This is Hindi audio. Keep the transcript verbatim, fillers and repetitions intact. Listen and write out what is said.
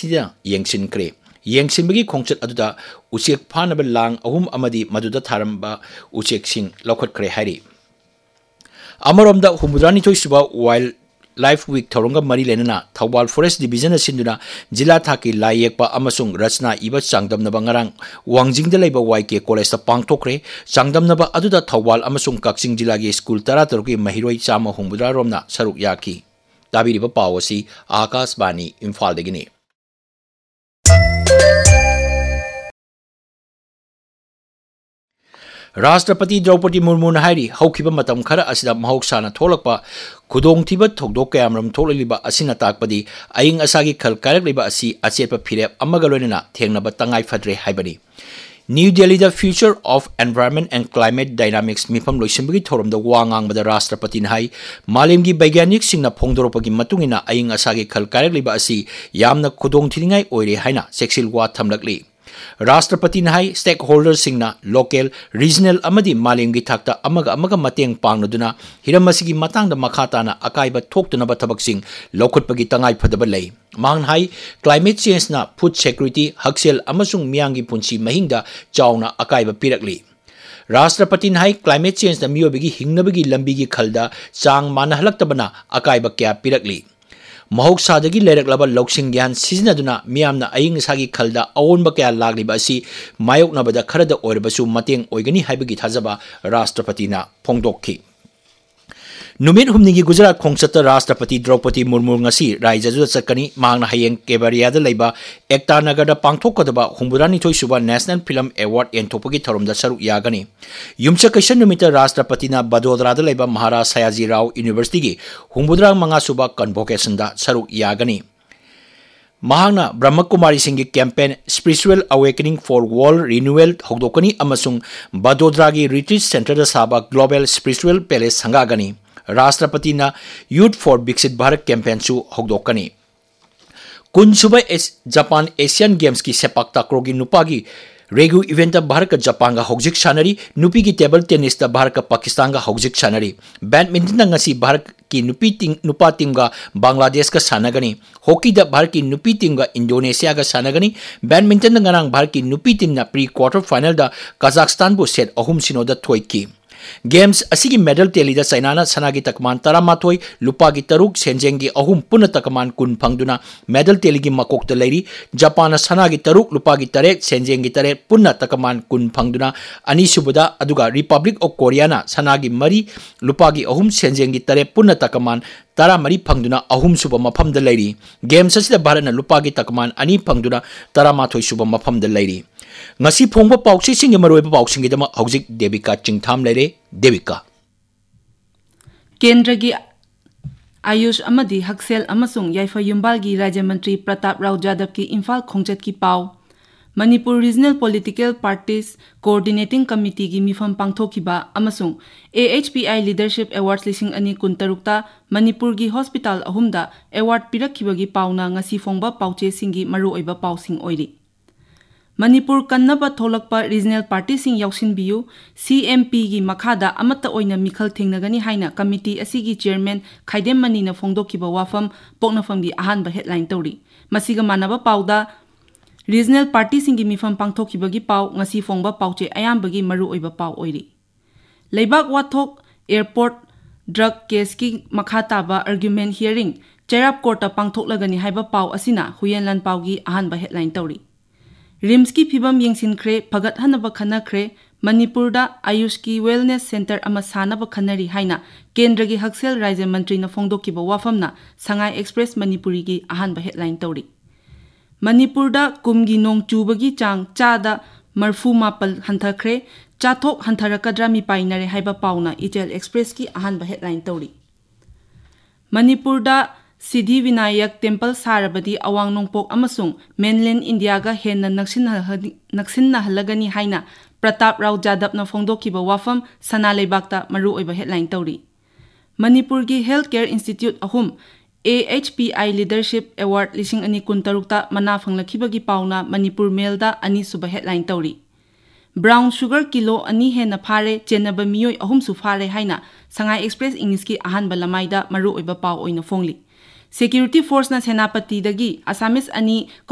एजेंसी येंसिनख्रे येंसिनबगी खोंचत अदुदा उचेक फानब लांग अहुम अमदी मदुदा थारंबा उचेकसिंग लौखटख्रे हारि अमरोमदा हुमुद्रानी थोइसुबा वाइल्ड लाइफ वीक थौरंगा मरी लेना थौबाल फॉरेस्ट डिवीजन सिंधुना जिला थाकी लाई येकपा अमसुंग रचना इबा चांगदमनबा ngarang वांगजिंगदा लेबा वाईके कॉलेज ता पांगथोखरे चांगदमनबा अदुदा थौबाल अमसुंग काक्सिंग जिला गे स्कूल तरा तरुकी महिरोई चामा हुमुद्रा रोमना सरुक याकी ताबिरिबा पावसी आकाशवाणी इम्फाल दगिनी राष्ट्रपति द्रौपदी मुर्मू हाइरी हौखिबा मतम खरा असिदा महौसाना थोलकपा खुदोंथिबा थोकदोक कयामरम थोललिबा असिना ताकपदी अयिंग असागी खल कारकलिबा असि अचेपा फिरेप अमगा लोइना थेंगनबा तंगाई फद्रे हाइबनी new Delhi the future of environment and climate dynamics मिफम लोइसंबगी थोरमदा वांगांगबदा राष्ट्रपति हाई मालेमगी वैज्ञानिक सिंगना फोंदोरपगी मतुंगिना अयिंग असागी खल कारकलिबा असि यामना खुदोंथिनिंगाई ओइरे हाइना सेक्सिल वा थमलकली राष्ट्रपति high stake holder सिंगना local regional अमदी मालेमगी थाक्ता अमगा अमगा मतेंग पांगनदुना Hiram असिगी मतांगदा मखाताना अकाइबा थोक्तनबा थबकसिंग लौखटपगी तंगाई फदबा लई मांग हाई क्लाइमेट चेंज ना फूड सिक्योरिटी हक्सेल अमसुंग मियांगी पुंसी महिंगदा चावना अकाइबा पिरकली राष्ट्रपति हाई क्लाइमेट चेंज ना मियोबगी हिंगनबगी लंबीगी खलदा चांग मानहलक्तबना अकाइबा क्या पिरकली महौसादगी लेरकलबा लौसिंग ज्ञान सिजनदुना मियामना अयिंग सागी खलदा अवोनबा क्या लागलिबा असि मायोकनबदा खरदा ओइरबसु मतेंग ओइगनी हाइबगी थाजबा राष्ट्रपतिना फोंदोखी नुमित हुमनिगी गुजरात खोंगचत राष्ट्रपति द्रौपदी मुर्मू ngasi रायजजुदा चकनी मांगना हयेंग केबरियादा लेबा एकता नगरदा पांगथोकदबा हुमबुरानी थोइसुबा नेशनल फिल्म अवार्ड एंथोपगी थरोमदा सरुक यागनी युमचकैसन नुमित राष्ट्रपतिना बडोदरादा लेबा महाराज सयाजी राव यूनिवर्सिटी की हुमबुद्रा मंगासुबा कन्वोकेशनदा सरुक यागनी महांगना ब्रह्मकुमारी सिंह की campaign spiritual awakening for world renewal हौदोकनी अमसुंग Vadodara की रिट्रीट सेंटर साबा ग्लोबल स्पिरिचुअल पैलेस संगागनी राष्ट्रपति यूथ फॉर विकसित Bharat campaign हौदोकनी कुनसुबा Japan Asian games की सेपाक ताक्रो की नुपा की रेगु इवेंट भारत का जापान का हौजिक सानरी नुपी की टेबल टेनिस भारत का पाकिस्तान का हौजिक सानरी बैडमिंटन भारत की नुपी टीम नुपा टीम का बांग्लादेश का सानगनी हॉकी भारत की नुपी टीम का इंडोनेशिया का सानगनी बैडमिंटन भारत की नुपी team pre quarter final Kazakhstan को set अहुम Sinoda थोइकी games असिगी medal तेलीदा China सनागी तकमान तरामाथोई लुपागी तरुक सेंजेंगी अहुम पुन तकमान कुन फंगदुना मेडल तेलीगी मकोक्त लेरी जापान सनागी तरुक लुपागी तरेट सेंजेंगी तरेट पुन तकमान कुन फंगदुना अनीसुबदा अदुगा रिपब्लिक ऑफ कोरिया सनागी मरी लुपागी अहुम सेंजेंगी तरेट पुन तकमान तरा मरी फंगदुना अहुम सुब मफमद लेरी गेम्स असिदा भारत लुपागी तकमान अनी फंगदुना तरामाथोई सुब मफमद लेरी ngasi phongba pausi singi maroiba pausingi dama hauzik Devika Chingtham leire Devika Kendra gi Ayush amadi Haksel amasung Yaifa Yumbal gi Rajya Mantri Pratap Rao Jadhav ki Imphal khongjat ki pau Manipur Regional Political Parties Coordinating Committee gi mifam pangthokiba amasung A H P I Leadership Awards lising ani kuntarukta Manipur gi hospital ahumda award pirakhiba gi pauna ngasi phongba pauche singi maru oiba pausing oiri Manipur kannaba tholakpa regional party sing yauksin biu C M P gi makhada amata oina mikhal thengnagani haina committee asigi chairman Khaidem Mani na phongdokiba wafam poknafam gi ahanba headline tawri masiga manaba pauda regional party sing gi mifam pangthokiba gi pau ngasi phongba pauche ayamba gi maru oiba pau oiri leibak wathok airport drug case ki makhata ba argument hearing cherap court ta pangthoklagani haiba pau asina huyenlan pau gi ahanba headline tawri RIMS की फिबम यंगसिनख्रे फगत हनब खनख्रे मणिपुर दा आयुष की वेलनेस सेंटर अमा सानब खनरी हाइना केंद्र की हक्सेल राज्य मंत्री न फोंदोकिबा वाफमना संगाई एक्सप्रेस मणिपुरी की अहानब हेडलाइन तौरी मणिपुर दा कुमगी नोंग चुबगी चांग चादा मरफू मापल हंथख्रे चाथोक हंथरकद्रा मिपाइनरे हाइबा पाउना इटेल एक्सप्रेस की अहानब हेडलाइन तौरी मणिपुर दा Siddhi Vinayak temple सारबदी अवांग नोंपोक अमसुंग mainland India गा हेन नक्सिन हलगनी हाइना प्रताप राव जादव न फोंदोकिबा वाफम सना लेबाक्ता मरु ओइबा हेडलाइन तौरी मणिपुर की health care institute अहुम A H P I leadership award लिसिंग अनि कुंतरुक्ता मना फंगलखिबगी पाउना मणिपुर मेलदा अनि सुबा हेडलाइन तौरी ब्राउन शुगर किलो अनि हेन फारे चेनब मियोय अहुम सु फारे हाइना संगाई एक्सप्रेस इंग्लिश की अहान बलमाइदा मरु ओइबा पाउ ओइना फोंगली Security Force na Senapati dagi Assamese ani